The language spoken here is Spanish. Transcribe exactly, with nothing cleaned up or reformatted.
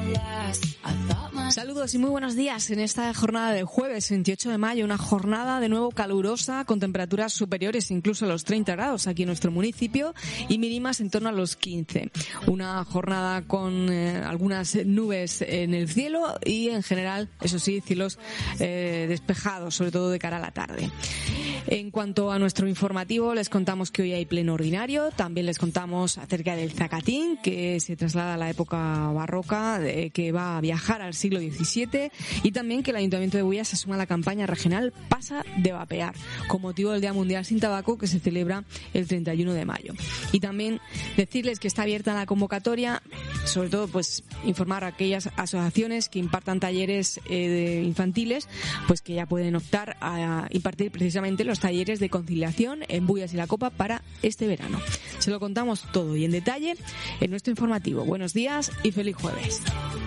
Saludos y muy buenos días en esta jornada del jueves veintiocho de mayo, una jornada de nuevo calurosa con temperaturas superiores incluso a los treinta grados aquí en nuestro municipio y mínimas en torno a los quince. Una jornada con eh, algunas nubes en el cielo y en general, eso sí, cielos eh, despejados, sobre todo de cara a la tarde. En cuanto a nuestro informativo, les contamos que hoy hay pleno ordinario, también les contamos acerca del zacatín, que se traslada a la época barroca, eh, que va a viajar al siglo diecisiete, y también que el Ayuntamiento de Bulla se suma a la campaña regional Pasa de Vapear, con motivo del Día Mundial Sin Tabaco, que se celebra el treinta y uno de mayo. Y también decirles que está abierta la convocatoria, sobre todo pues informar a aquellas asociaciones que impartan talleres eh, de infantiles, pues que ya pueden optar a impartir precisamente los talleres de conciliación en Bullas y La Copa para este verano. Se lo contamos todo y en detalle en nuestro informativo. Buenos días y feliz jueves.